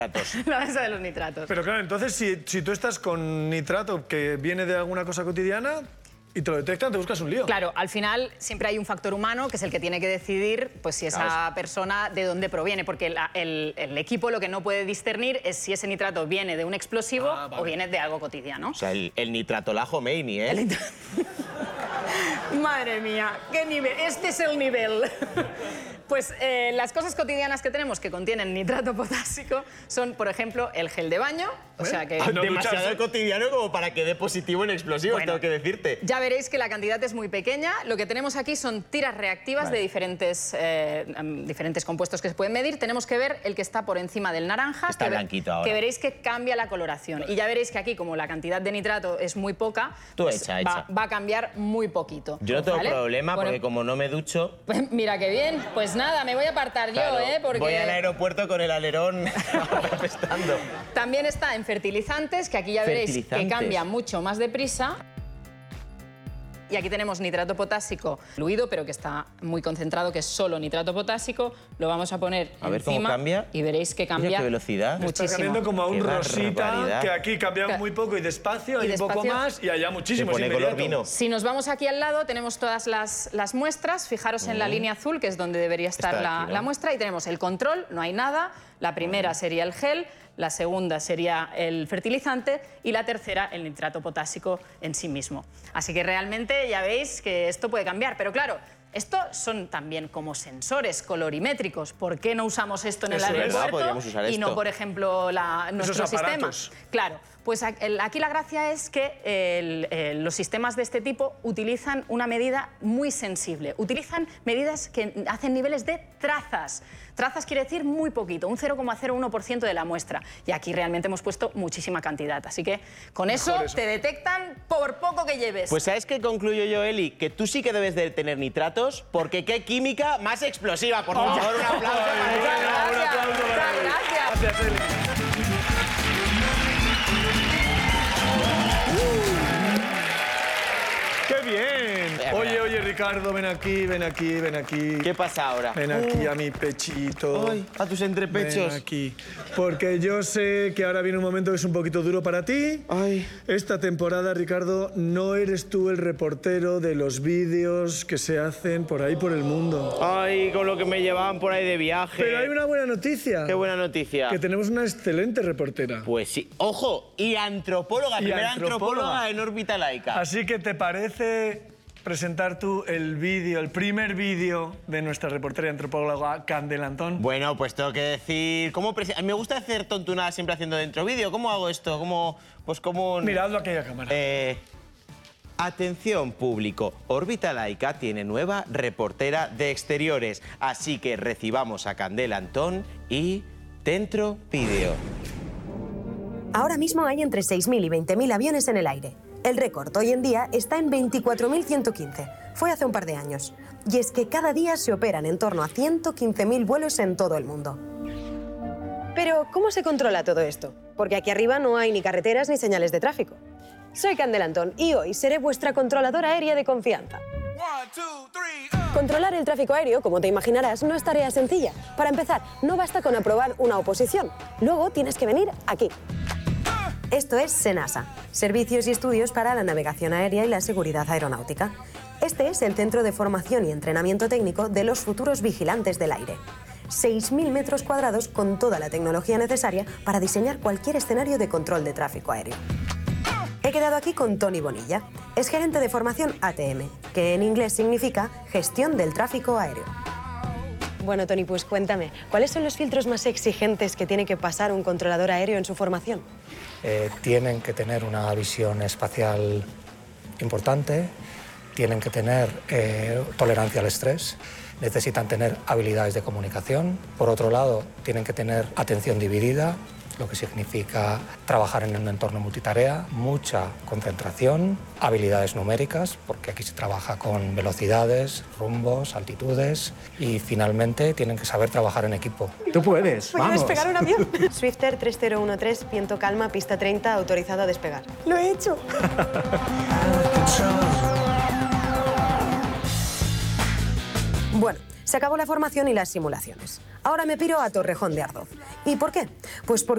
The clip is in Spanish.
La mesa de los nitratos. Pero claro, entonces si tú estás con nitrato que viene de alguna cosa cotidiana y te lo detectan, te buscas un lío. Claro, al final siempre hay un factor humano que es el que tiene que decidir pues, si esa persona de dónde proviene, porque el equipo lo que no puede discernir es si ese nitrato viene de un explosivo o viene de algo cotidiano. O sea, el nitratolajo Meini, ¿eh? Madre mía, qué nivel. Este es el nivel. Pues las cosas cotidianas que tenemos que contienen nitrato potásico son, por ejemplo, el gel de baño. O sea que demasiado cotidiano como para que dé positivo en explosivos, bueno, tengo que decirte. Ya veréis que la cantidad es muy pequeña. Lo que tenemos aquí son tiras reactivas de diferentes compuestos que se pueden medir. Tenemos que ver el que está por encima del naranja. Está blanquito ahora. Que veréis que cambia la coloración. Y ya veréis que aquí, como la cantidad de nitrato es muy poca, pues va a cambiar muy poquito. Yo no tengo problema porque como no me ducho... Pues mira qué bien. Pues nada, me voy a apartar yo, porque... Voy al aeropuerto con el alerón apestando. También está en fertilizantes, que aquí ya veréis que cambia mucho más deprisa. Y aquí tenemos nitrato potásico fluido, pero que está muy concentrado, que es solo nitrato potásico. Lo vamos a poner a ver encima cómo cambia. Y veréis que cambia. Mira qué velocidad. Muchísimo. Está cambiando como a un rosita, barbaridad. que aquí cambia muy poco y despacio, y un poco más, y allá muchísimo. Se pone color vino. Si nos vamos aquí al lado, tenemos todas las muestras. Fijaros en la línea azul, que es donde debería estar la muestra. Y tenemos el control, no hay nada. La primera sería el gel, la segunda sería el fertilizante y la tercera el nitrato potásico en sí mismo. Así que realmente ya veis que esto puede cambiar. Pero claro, esto son también como sensores colorimétricos. ¿Por qué no usamos esto en el aeropuerto y no, por ejemplo, nuestro sistema? Claro, pues aquí la gracia es que los sistemas de este tipo utilizan una medida muy sensible. Utilizan medidas que hacen niveles de trazas. Trazas quiere decir muy poquito, un 0,01% de la muestra. Y aquí realmente hemos puesto muchísima cantidad. Así que con eso te detectan por poco que lleves. Pues ¿sabes qué concluyo yo, Eli? Que tú sí que debes de tener nitratos, porque qué química más explosiva. Por favor, un aplauso para ella. Muchas gracias. Gracias, Eli. ¡Qué bien! Oye, Ricardo, ven aquí, ven aquí, ven aquí. ¿Qué pasa ahora? Ven aquí a mi pechito. Ay, a tus entrepechos. Ven aquí. Porque yo sé que ahora viene un momento que es un poquito duro para ti. Ay. Esta temporada, Ricardo, no eres tú el reportero de los vídeos que se hacen por ahí por el mundo. Ay, con lo que me llevaban por ahí de viaje. Pero hay una buena noticia. Qué buena noticia. Que tenemos una excelente reportera. Pues sí. ¡Ojo! Y antropóloga, primera antropóloga en órbita laica. Así que, ¿te parece presentar tú el vídeo, el primer vídeo de nuestra reportera y antropóloga Candela Antón? Bueno, pues tengo que decir... Me gusta hacer tontunadas siempre haciendo dentro vídeo. ¿Cómo hago esto? Miradlo a aquella cámara. Atención, público. Órbita Laica tiene nueva reportera de exteriores. Así que recibamos a Candela Antón y dentro vídeo. Ahora mismo hay entre 6.000 y 20.000 aviones en el aire. El récord hoy en día está en 24.115. Fue hace un par de años. Y es que cada día se operan en torno a 115.000 vuelos en todo el mundo. Pero, ¿cómo se controla todo esto? Porque aquí arriba no hay ni carreteras ni señales de tráfico. Soy Candela Antón y hoy seré vuestra controladora aérea de confianza. Controlar el tráfico aéreo, como te imaginarás, no es tarea sencilla. Para empezar, no basta con aprobar una oposición. Luego tienes que venir aquí. Esto es SENASA, Servicios y Estudios para la Navegación Aérea y la Seguridad Aeronáutica. Este es el centro de formación y entrenamiento técnico de los futuros vigilantes del aire. 6.000 metros cuadrados con toda la tecnología necesaria para diseñar cualquier escenario de control de tráfico aéreo. He quedado aquí con Tony Bonilla. Es gerente de formación ATM, que en inglés significa Gestión del Tráfico Aéreo. Bueno, Tony, pues cuéntame, ¿cuáles son los filtros más exigentes que tiene que pasar un controlador aéreo en su formación? Tienen que tener una visión espacial importante, tienen que tener tolerancia al estrés, necesitan tener habilidades de comunicación. Por otro lado, tienen que tener atención dividida, lo que significa trabajar en un entorno multitarea, mucha concentración, habilidades numéricas, porque aquí se trabaja con velocidades, rumbos, altitudes, y finalmente tienen que saber trabajar en equipo. ¡Tú puedes! ¿Voy a ¡Vamos! despegar un avión? Swifter 3013, viento calma, pista 30, autorizado a despegar. ¡Lo he hecho! Bueno, se acabó la formación y las simulaciones. Ahora me piro a Torrejón de Ardoz. ¿Y por qué? Pues porque